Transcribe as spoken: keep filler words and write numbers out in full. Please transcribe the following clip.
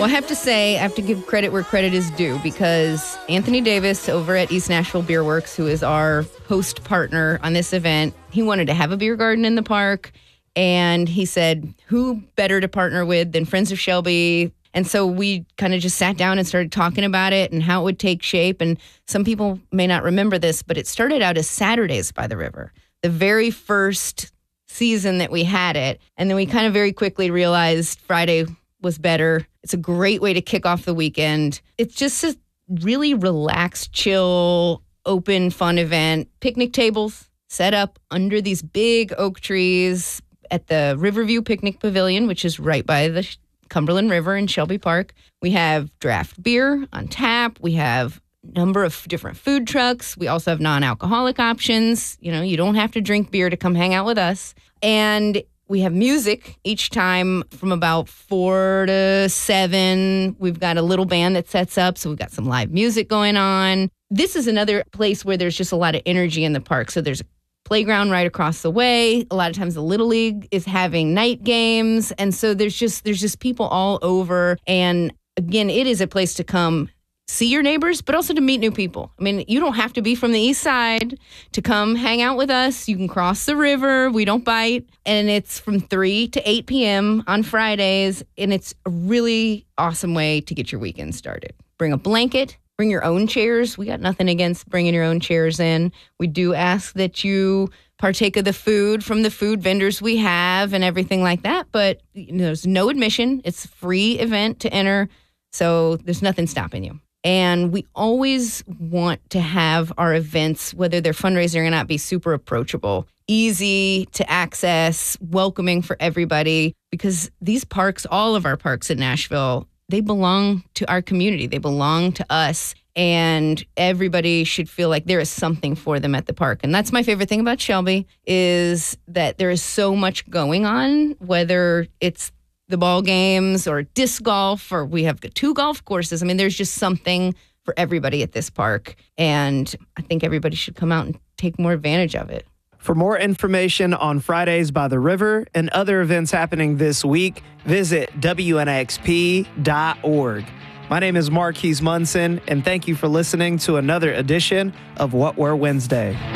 Well, I have to say, I have to give credit where credit is due, because Anthony Davis over at East Nashville Beer Works, who is our host partner on this event, he wanted to have a beer garden in the park. And he said, who better to partner with than Friends of Shelby? And so we kind of just sat down and started talking about it and how it would take shape. And some people may not remember this, but it started out as Saturdays by the River, the very first season that we had it. And then we kind of very quickly realized Friday was better. It's a great way to kick off the weekend. It's just a really relaxed, chill, open, fun event. Picnic tables set up under these big oak trees at the Riverview Picnic Pavilion, which is right by the Cumberland River in Shelby Park. We have draft beer on tap. We have a number of different food trucks. We also have non-alcoholic options. You know, you don't have to drink beer to come hang out with us. And we have music each time from about four to seven. We've got a little band that sets up, so we've got some live music going on. This is another place where there's just a lot of energy in the park. So there's a playground right across the way. A lot of times the Little League is having night games. And so there's just there's just people all over. And again, it is a place to come see your neighbors, but also to meet new people. I mean, you don't have to be from the east side to come hang out with us. You can cross the river. We don't bite. And it's from three to eight p.m. on Fridays. And it's a really awesome way to get your weekend started. Bring a blanket. Bring your own chairs. We got nothing against bringing your own chairs in. We do ask that you partake of the food from the food vendors we have and everything like that. But you know, there's no admission. It's a free event to enter. So there's nothing stopping you. And we always want to have our events, whether they're fundraising or not, be super approachable, easy to access, welcoming for everybody, because these parks, all of our parks in Nashville, they belong to our community. They belong to us, and everybody should feel like there is something for them at the park. And that's my favorite thing about Shelby, is that there is so much going on, whether it's the ball games or disc golf, or we have two golf courses. I mean, there's just something for everybody at this park. And I think everybody should come out and take more advantage of it. For more information on Fridays by the River and other events happening this week, visit W N X P dot org. My name is Marquise Munson, and thank you for listening to another edition of What Were Wednesday.